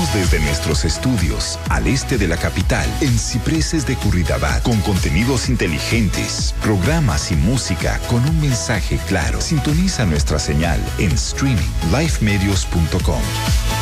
transmitimos desde nuestros estudios al este de la capital, en Cipreses de Curridabat, con contenidos inteligentes, programas y música con un mensaje claro. Sintoniza nuestra señal en streaming lifemedios.com.